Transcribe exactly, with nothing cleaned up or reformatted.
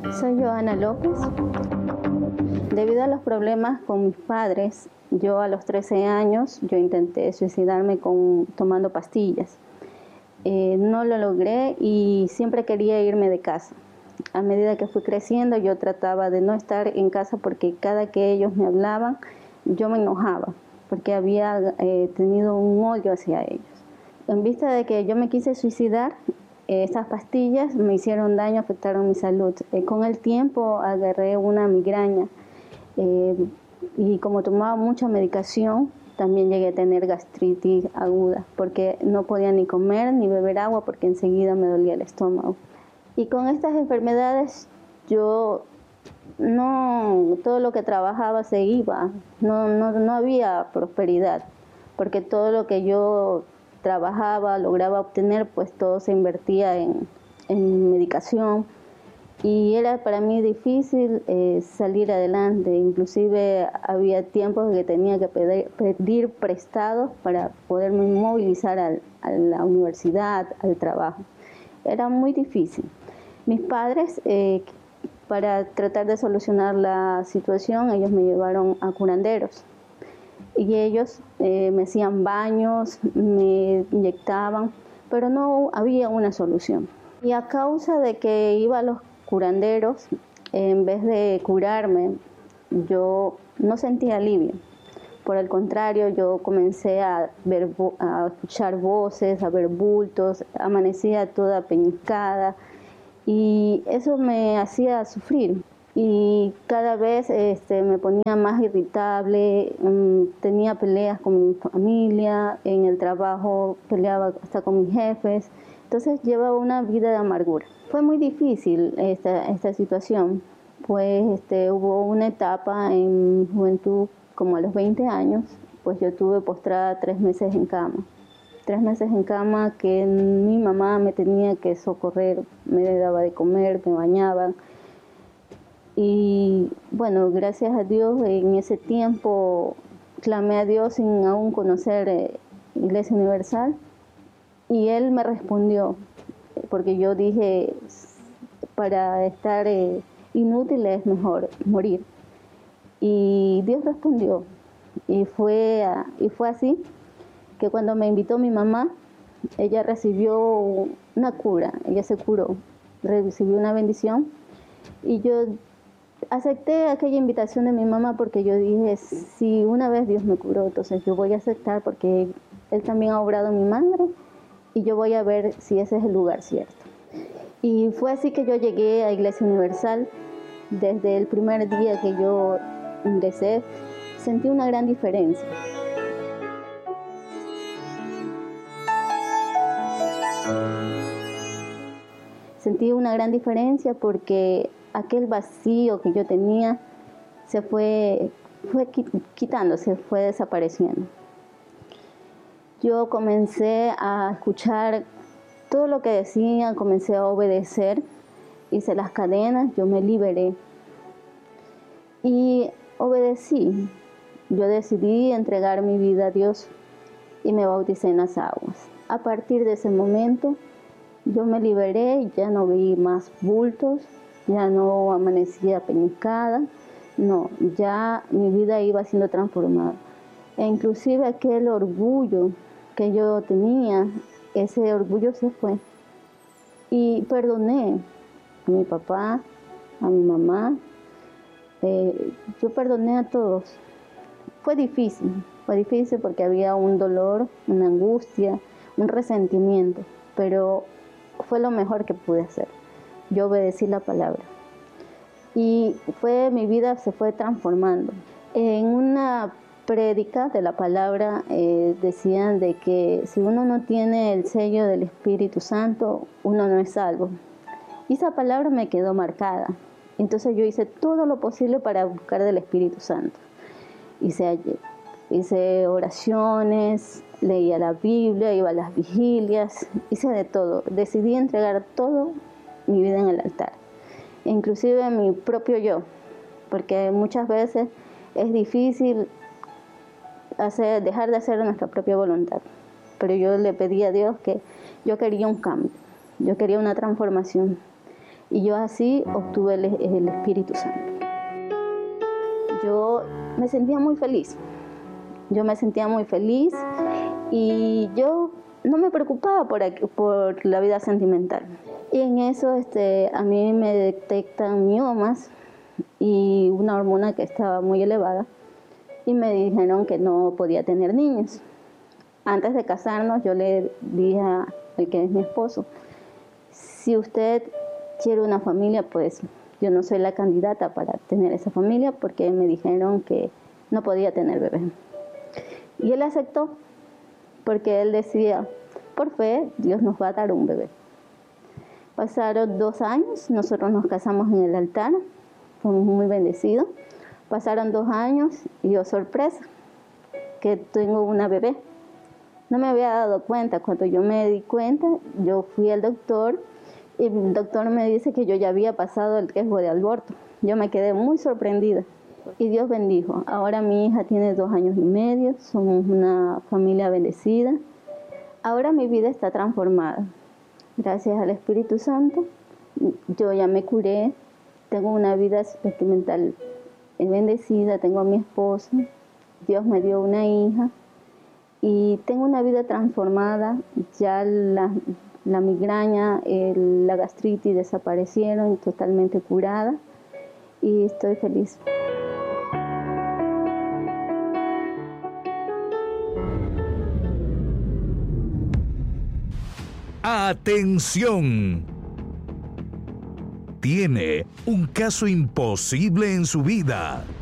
Soy Joana López. Debido a los problemas con mis padres, yo a los trece años, yo intenté suicidarme con, tomando pastillas. Eh, no lo logré y siempre quería irme de casa. A medida que fui creciendo, yo trataba de no estar en casa porque cada que ellos me hablaban, yo me enojaba, porque había eh, tenido un odio hacia ellos. En vista de que yo me quise suicidar, eh, estas pastillas me hicieron daño, afectaron mi salud. Eh, con el tiempo agarré una migraña eh, y como tomaba mucha medicación, también llegué a tener gastritis aguda, porque no podía ni comer ni beber agua porque enseguida me dolía el estómago. Y con estas enfermedades yo no, todo lo que trabajaba se iba, no, no, no había prosperidad, porque todo lo que yo trabajaba, lograba obtener, pues todo se invertía en, en medicación y era para mí difícil eh, salir adelante. Inclusive había tiempos que tenía que pedir, pedir prestados para poderme movilizar al, a la universidad, al trabajo. Era muy difícil. Mis padres, eh, para tratar de solucionar la situación, ellos me llevaron a curanderos. Y ellos eh, me hacían baños, me inyectaban, pero no había una solución. Y a causa de que iba a los curanderos, en vez de curarme, yo no sentía alivio. Por el contrario, yo comencé a, ver, a escuchar voces, a ver bultos, amanecía toda peñiscada y eso me hacía sufrir. Y cada vez este, me ponía más irritable, um, tenía peleas con mi familia, en el trabajo peleaba hasta con mis jefes, entonces llevaba una vida de amargura. Fue muy difícil esta, esta situación, pues este, hubo una etapa en mi juventud, como a los veinte años, pues yo estuve postrada tres meses en cama. Tres meses en cama que mi mamá me tenía que socorrer, me daba de comer, me bañaba. Y bueno, gracias a Dios en ese tiempo clamé a Dios sin aún conocer eh, Iglesia Universal y Él me respondió, porque yo dije, para estar eh, inútil es mejor morir. Y Dios respondió y fue, y fue así que cuando me invitó mi mamá, ella recibió una cura, ella se curó, recibió una bendición y yo acepté aquella invitación de mi mamá porque yo dije, si una vez Dios me curó, entonces yo voy a aceptar porque Él también ha obrado en mi madre y yo voy a ver si ese es el lugar cierto. Y fue así que yo llegué a Iglesia Universal. Desde el primer día que yo ingresé, sentí una gran diferencia. Sentí una gran diferencia porque aquel vacío que yo tenía se fue, fue quitándose, fue desapareciendo. Yo comencé a escuchar todo lo que decían, comencé a obedecer, hice las cadenas, yo me liberé y obedecí. Yo decidí entregar mi vida a Dios y me bauticé en las aguas. A partir de ese momento yo me liberé, ya no vi más bultos, ya no amanecía peñiscada, no, ya mi vida iba siendo transformada. E inclusive aquel orgullo que yo tenía, ese orgullo se fue. Y perdoné a mi papá, a mi mamá, eh, yo perdoné a todos. Fue difícil, fue difícil porque había un dolor, una angustia, un resentimiento, pero fue lo mejor que pude hacer. Yo obedecí la palabra y fue, mi vida se fue transformando. En una prédica de la palabra eh, decían de que si uno no tiene el sello del Espíritu Santo, uno no es salvo. Y esa palabra me quedó marcada. Entonces yo hice todo lo posible para buscar del Espíritu Santo. Hice, hice oraciones, leía la Biblia, iba a las vigilias, hice de todo. Decidí entregar todo mi vida en el altar, inclusive mi propio yo, porque muchas veces es difícil hacer, dejar de hacer nuestra propia voluntad. Pero yo le pedí a Dios que yo quería un cambio, yo quería una transformación. Y yo así obtuve el, el Espíritu Santo. Yo me sentía muy feliz. Yo me sentía muy feliz y yo no me preocupaba por, por la vida sentimental. Y en eso este, a mí me detectan miomas y una hormona que estaba muy elevada y me dijeron que no podía tener niños. Antes de casarnos yo le dije al que es mi esposo, si usted quiere una familia, pues yo no soy la candidata para tener esa familia porque me dijeron que no podía tener bebé. Y él aceptó porque él decía, por fe, Dios nos va a dar un bebé. Pasaron dos años, nosotros nos casamos en el altar, fuimos muy bendecidos. Pasaron dos años y yo, sorpresa, que tengo una bebé. No me había dado cuenta. Cuando yo me di cuenta, yo fui al doctor y el doctor me dice que yo ya había pasado el riesgo de aborto. Yo me quedé muy sorprendida y Dios bendijo. Ahora mi hija tiene dos años y medio, somos una familia bendecida. Ahora mi vida está transformada. Gracias al Espíritu Santo, yo ya me curé, tengo una vida sentimental bendecida, tengo a mi esposo, Dios me dio una hija y tengo una vida transformada. Ya la, la migraña, el, la gastritis desaparecieron, totalmente curada y estoy feliz. ¡Atención! Tiene un caso imposible en su vida.